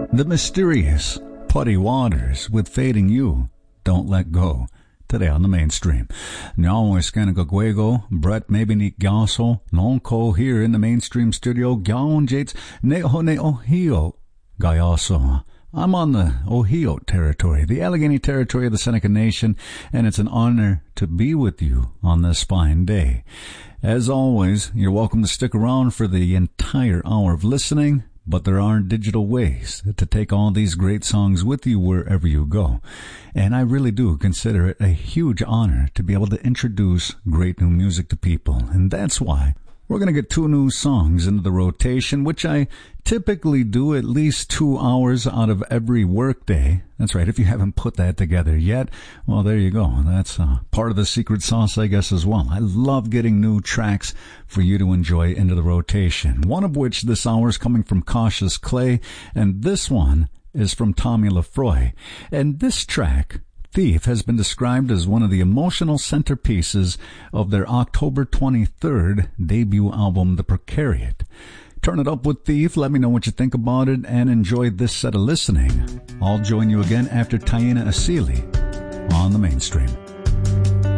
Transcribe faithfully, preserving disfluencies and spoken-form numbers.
The mysterious Putty Waters with Fading You, Don't Let Go, today on the mainstream. Now es Canagaguego, Brett Mabinik Gaso, Nonco here in the mainstream studio, Gaon Jates, Neho Ne Ohio, Gayaso. I'm on the Ohio territory, the Allegheny territory of the Seneca Nation, and it's an honor to be with you on this fine day. As always, you're welcome to stick around for the entire hour of listening, but there are digital ways to take all these great songs with you wherever you go. And I really do consider it a huge honor to be able to introduce great new music to people. And that's why we're going to get two new songs into the rotation, which I typically do at least two hours out of every workday. That's right. If you haven't put that together yet, well, there you go. That's uh, part of the secret sauce, I guess, as well. I love getting new tracks for you to enjoy into the rotation, one of which this hour is coming from Cautious Clay, and this one is from Tommy Lefroy. And this track, Thief, has been described as one of the emotional centerpieces of their October twenty-third debut album, The Precariat. Turn it up with Thief, let me know what you think about it, and enjoy this set of listening. I'll join you again after Taina Asili on the mainstream.